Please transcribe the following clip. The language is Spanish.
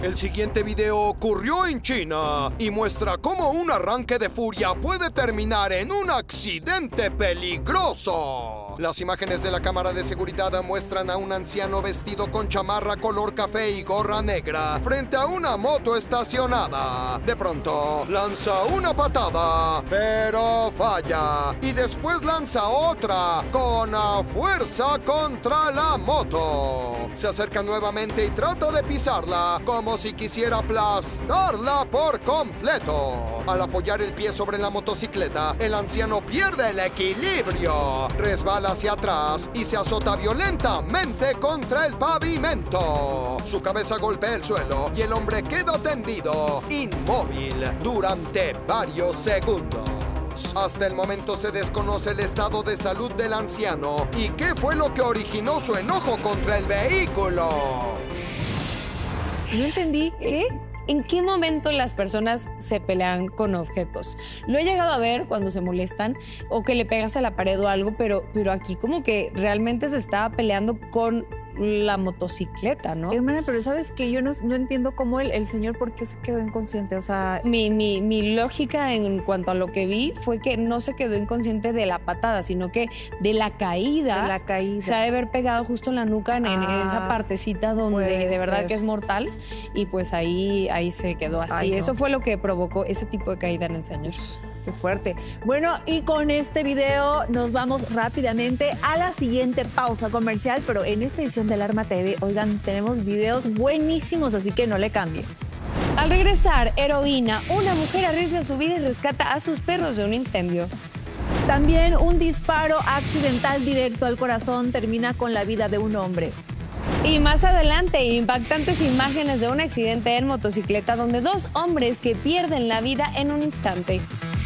El siguiente video ocurrió en China y muestra cómo un arranque de furia puede terminar en un accidente peligroso. Las imágenes de la cámara de seguridad muestran a un anciano vestido con chamarra color café y gorra negra frente a una moto estacionada. De pronto, lanza una patada, pero falla. Y después lanza otra con fuerza contra la moto. Se acerca nuevamente y trata de pisarla, como si quisiera aplastarla por completo. Al apoyar el pie sobre la motocicleta, el anciano pierde el equilibrio, resbala hacia atrás y se azota violentamente contra el pavimento. Su cabeza golpea el suelo y el hombre queda tendido, inmóvil, durante varios segundos. Hasta el momento se desconoce el estado de salud del anciano y qué fue lo que originó su enojo contra el vehículo. No entendí. ¿Qué? ¿En qué momento las personas se pelean con objetos? Lo he llegado a ver cuando se molestan o que le pegas a la pared o algo, pero aquí como que realmente se estaba peleando con la motocicleta, ¿no? Hermana, pero ¿sabes qué? Yo no entiendo cómo el señor por qué se quedó inconsciente, o sea... Mi lógica en cuanto a lo que vi fue que no se quedó inconsciente de la patada, sino que de la caída. De la caída. Se ha de haber pegado justo en la nuca, en esa partecita donde de verdad que es mortal, y pues ahí se quedó así. Ay, no. Eso fue lo que provocó ese tipo de caída en el señor. Qué fuerte. Bueno, y con este video nos vamos rápidamente a la siguiente pausa comercial, pero en esta edición de Alarma TV, oigan, tenemos videos buenísimos, así que no le cambien. Al regresar, heroína, una mujer arriesga su vida y rescata a sus perros de un incendio. También un disparo accidental directo al corazón termina con la vida de un hombre. Y más adelante, impactantes imágenes de un accidente en motocicleta donde 2 hombres que pierden la vida en un instante.